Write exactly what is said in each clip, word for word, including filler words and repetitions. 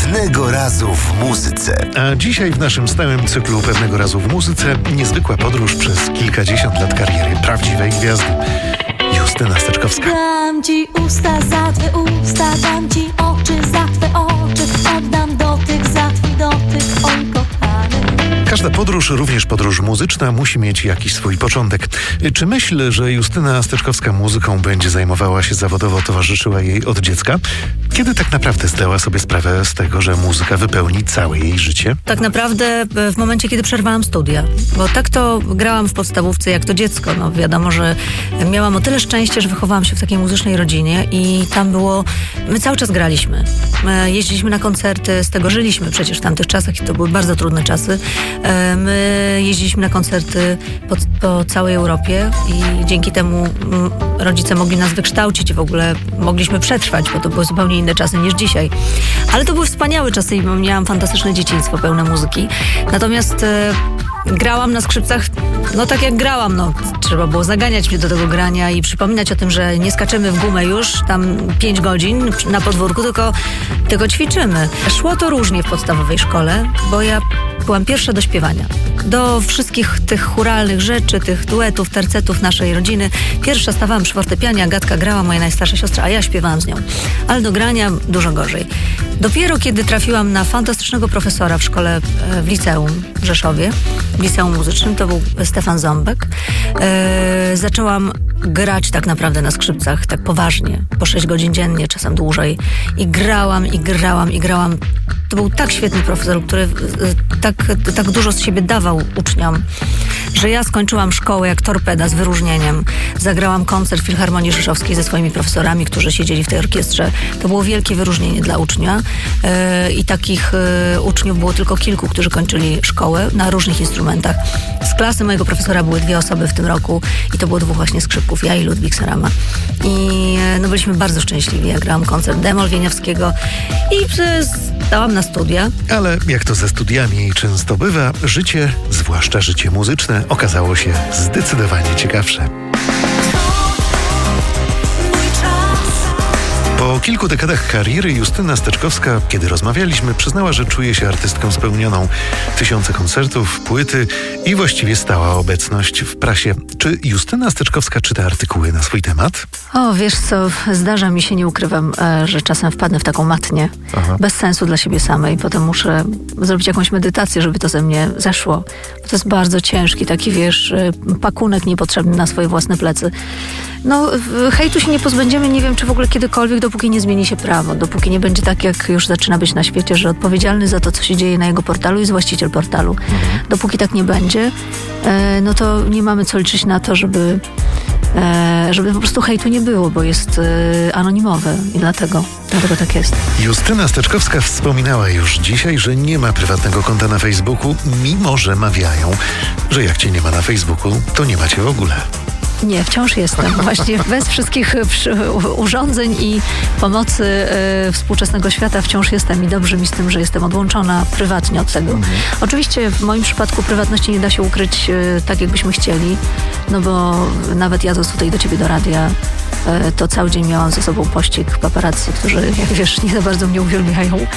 Pewnego razu w muzyce. A dzisiaj w naszym stałym cyklu Pewnego razu w muzyce niezwykła podróż przez kilkadziesiąt lat kariery prawdziwej gwiazdy. Justyna Steczkowska. Dam ci usta za twe usta, dam ci oczy za twe oczy, oddam dotyk za twój dotyk, oj kochany. Każda podróż, również podróż muzyczna, musi mieć jakiś swój początek. Czy myśl, że Justyna Steczkowska muzyką będzie zajmowała się zawodowo, towarzyszyła jej od dziecka? Kiedy tak naprawdę zdała sobie sprawę z tego, że muzyka wypełni całe jej życie? Tak naprawdę w momencie, kiedy przerwałam studia. Bo tak to grałam w podstawówce jak to dziecko. No wiadomo, że miałam o tyle szczęście, że wychowałam się w takiej muzycznej rodzinie i tam było... My cały czas graliśmy. My jeździliśmy na koncerty, z tego żyliśmy przecież w tamtych czasach i to były bardzo trudne czasy. My jeździliśmy na koncerty po, po całej Europie i dzięki temu rodzice mogli nas wykształcić i w ogóle mogliśmy przetrwać, bo to były zupełnie inne czasy niż dzisiaj. Ale to były wspaniałe czasy i miałam fantastyczne dzieciństwo pełne muzyki. Natomiast e, grałam na skrzypcach, no tak jak grałam, no trzeba było zaganiać mnie do tego grania i przypominać o tym, że nie skaczemy w gumę już tam pięć godzin na podwórku, tylko, tylko ćwiczymy. Szło to różnie w podstawowej szkole, bo ja byłam pierwsza do śpiewania. Do wszystkich tych chóralnych rzeczy, tych duetów, tercetów naszej rodziny. Pierwsza stawałam przy fortepianie, Agatka grała, moja najstarsza siostra, a ja śpiewałam z nią. Ale do grania dużo gorzej. Dopiero kiedy trafiłam na fantastycznego profesora w szkole, w liceum w Rzeszowie, w liceum muzycznym, to był Stefan Ząbek, e, zaczęłam grać tak naprawdę na skrzypcach, tak poważnie, po sześć godzin dziennie, czasem dłużej. I grałam, i grałam, i grałam. To był tak świetny profesor, który tak, tak dużo z siebie dawał uczniom, że ja skończyłam szkołę jak torpeda z wyróżnieniem. Zagrałam koncert w Filharmonii Rzeszowskiej ze swoimi profesorami, którzy siedzieli w tej orkiestrze. To było wielkie wyróżnienie dla ucznia yy, i takich yy, uczniów było tylko kilku, którzy kończyli szkołę na różnych instrumentach. Z klasy mojego profesora były dwie osoby w tym roku i to było dwóch właśnie skrzypków, ja i Ludwik Sarama. I yy, no byliśmy bardzo szczęśliwi. Ja grałam koncert Demol Wieniawskiego i stałam na studia. Ale jak to ze studiami często bywa, życie, zwłaszcza życie muzyczne, okazało się zdecydowanie ciekawsze. Po kilku dekadach kariery Justyna Steczkowska, kiedy rozmawialiśmy, przyznała, że czuje się artystką spełnioną. Tysiące koncertów, płyty i właściwie stała obecność w prasie. Czy Justyna Steczkowska czyta artykuły na swój temat? O, wiesz co, zdarza mi się, nie ukrywam, że czasem wpadnę w taką matnię. Aha. Bez sensu dla siebie samej. Potem muszę zrobić jakąś medytację, żeby to ze mnie zeszło. Bo to jest bardzo ciężki taki, wiesz, pakunek niepotrzebny na swoje własne plecy. No, hejtu się nie pozbędziemy, nie wiem, czy w ogóle kiedykolwiek, dopóki nie zmieni się prawo, dopóki nie będzie tak, jak już zaczyna być na świecie, że odpowiedzialny za to, co się dzieje na jego portalu, jest właściciel portalu. Mhm. Dopóki tak nie będzie, e, no to nie mamy co liczyć na to, żeby, e, żeby po prostu hejtu nie było, bo jest e, anonimowy i dlatego, dlatego tak jest. Justyna Steczkowska wspominała już dzisiaj, że nie ma prywatnego konta na Facebooku, mimo że mawiają, że jak cię nie ma na Facebooku, to nie macie w ogóle. Nie, wciąż jestem. Właśnie bez wszystkich urządzeń i pomocy y, współczesnego świata wciąż jestem i dobrze mi z tym, że jestem odłączona prywatnie od tego. Mhm. Oczywiście w moim przypadku prywatności nie da się ukryć y, tak, jakbyśmy chcieli, no bo nawet jadąc tutaj do ciebie do radia, y, to cały dzień miałam ze sobą pościg paparazzi, którzy, jak wiesz, nie za bardzo mnie uwielbiają. Y,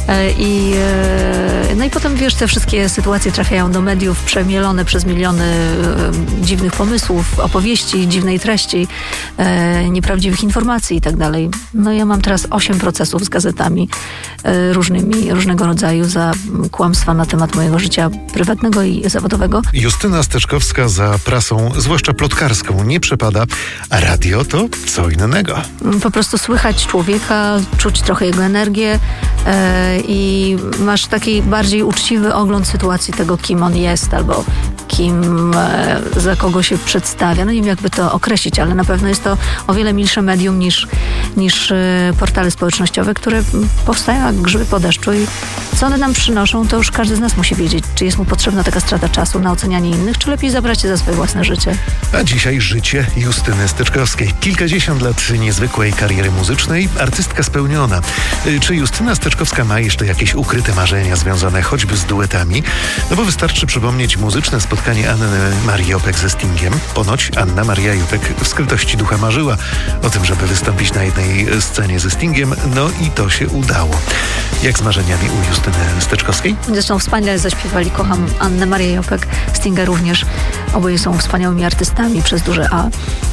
i, y, no i potem, wiesz, te wszystkie sytuacje trafiają do mediów przemielone przez miliony y, dziwnych pomysłów, opowieści, dziwnej treści, e, nieprawdziwych informacji i tak dalej. No ja mam teraz osiem procesów z gazetami e, różnymi, różnego rodzaju za kłamstwa na temat mojego życia prywatnego i zawodowego. Justyna Steczkowska za prasą, zwłaszcza plotkarską, nie przepada, a radio to co innego. Po prostu słychać człowieka, czuć trochę jego energię e, i masz taki bardziej uczciwy ogląd sytuacji tego, kim on jest albo kim, e, za kogo się przedstawia. No nie wiem, jakby to określić, ale na pewno jest to o wiele milsze medium niż, niż e, portale społecznościowe, które powstają jak grzyby po deszczu i Co one nam przynoszą, to już każdy z nas musi wiedzieć, czy jest mu potrzebna taka strata czasu na ocenianie innych, czy lepiej zabrać się za swoje własne życie. A dzisiaj życie Justyny Steczkowskiej. Kilkadziesiąt lat niezwykłej kariery muzycznej, artystka spełniona. Czy Justyna Steczkowska ma jeszcze jakieś ukryte marzenia związane choćby z duetami? No bo wystarczy przypomnieć muzyczne spotkanie Anny Marii Jopek ze Stingiem. Ponoć Anna Maria Jopek w skrytości ducha marzyła o tym, żeby wystąpić na jednej scenie ze Stingiem, no i to się udało. Jak z marzeniami u Justyny Steczkowskiej? Zresztą wspaniale zaśpiewali, kocham Annę Marię Jopek, Stinga również. Oboje są wspaniałymi artystami przez duże A.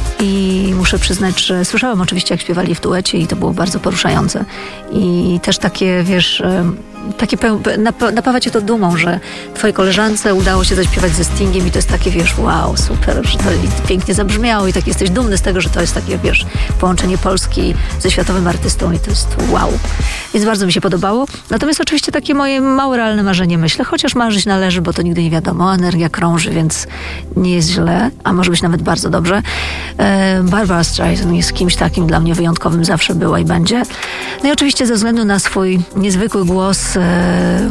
I muszę przyznać, że słyszałam oczywiście, jak śpiewali w duecie i to było bardzo poruszające. I też takie, wiesz, takie peł- napawa cię to dumą, że twojej koleżance udało się zaśpiewać ze Stingiem i to jest takie, wiesz, wow, super, że to pięknie zabrzmiało i tak jesteś dumny z tego, że to jest takie, wiesz, połączenie Polski ze światowym artystą i to jest wow. Więc bardzo mi się podobało. Natomiast oczywiście takie moje małe, realne marzenie, myślę, chociaż marzyć należy, bo to nigdy nie wiadomo. Energia krąży, więc nie jest źle, a może być nawet bardzo dobrze. E, Barbara Streisand jest kimś takim dla mnie wyjątkowym, zawsze była i będzie. No i oczywiście ze względu na swój niezwykły głos e,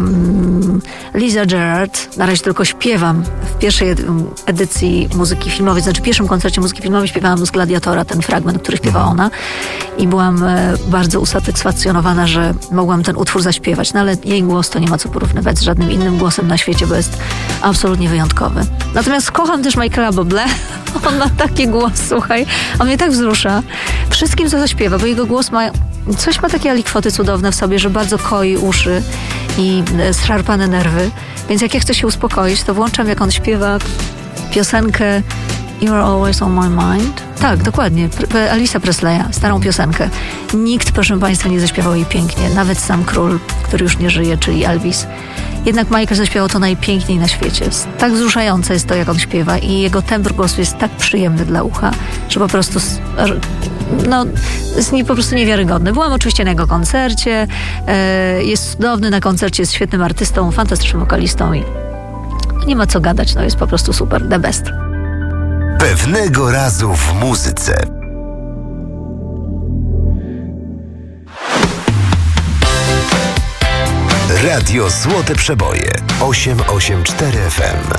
Liza Gerard, na razie tylko śpiewam w pierwszej edycji muzyki filmowej, znaczy w pierwszym koncercie muzyki filmowej śpiewałam z Gladiatora, ten fragment, który śpiewała ona i byłam e, bardzo usatysfakcjonowana, że mogłam ten utwór zaśpiewać, no ale jej głos to nie ma co porównywać z żadnym innym głosem na świecie, bo jest absolutnie wyjątkowy. Natomiast kocham też Michaela Bublé. On ma taki głos, słuchaj, on mnie tak wzrusza. Wszystkim, co zaśpiewa, bo jego głos ma, coś ma takie alikwoty cudowne w sobie, że bardzo koi uszy i zszarpane nerwy. Więc jak ja chcę się uspokoić, to włączam, jak on śpiewa piosenkę You're Always on My Mind. Tak, dokładnie. Elvisa Presleya, starą piosenkę. Nikt, proszę Państwa, nie zaśpiewał jej pięknie. Nawet sam król, który już nie żyje, czyli Elvis. Jednak Michael zaśpiewał to najpiękniej na świecie. Tak wzruszające jest to, jak on śpiewa i jego tembr głosu jest tak przyjemny dla ucha, że po prostu no, jest nie, po prostu niewiarygodny. Byłam oczywiście na jego koncercie. Jest cudowny na koncercie, jest świetnym artystą, fantastycznym wokalistą i nie ma co gadać, no jest po prostu super, the best. Pewnego razu w muzyce. Radio Złote Przeboje osiem osiem cztery F M.